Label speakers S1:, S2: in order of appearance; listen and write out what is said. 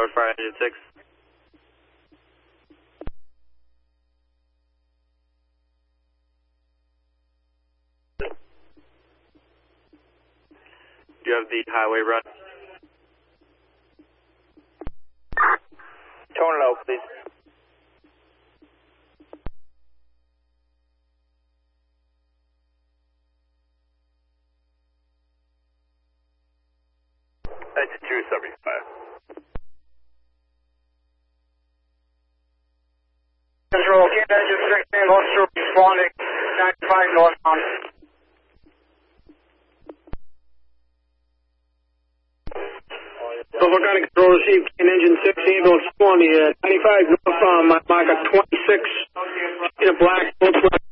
S1: North Fire Engine 6. Do you have the highway run?
S2: Tone low, please.
S3: Engine 275.
S2: Control, get engine 16, officer responding, 95 northbound.
S4: Gulf County Control received engine 16, going 20, 95 northbound, marker 26, in a black, Volkswagen